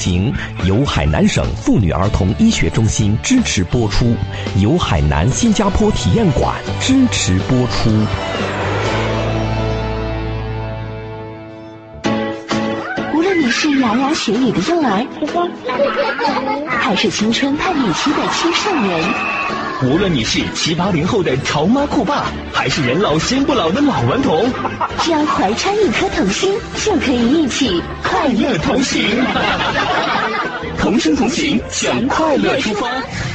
行由海南省妇女儿童医学中心支持播出，由海南新加坡体验馆支持播出。 无论你是牙牙学语的幼儿，还是青春叛逆期的青少年， 无论你是7、80后的潮妈酷爸，还是人老心不老的老顽童， 只要怀揣一颗童心，就可以一起快乐同行。同声同行，向快乐出发。